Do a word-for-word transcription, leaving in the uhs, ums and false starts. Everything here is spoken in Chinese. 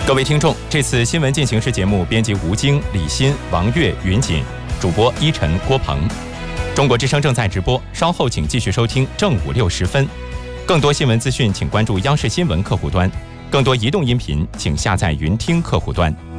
各位听众，这次新闻进行时节目编辑吴京、李欣、王悦、云锦，主播依晨、郭鹏。中国之声正在直播，稍后请继续收听正午六十分。更多新闻资讯，请关注央视新闻客户端；更多移动音频，请下载云听客户端。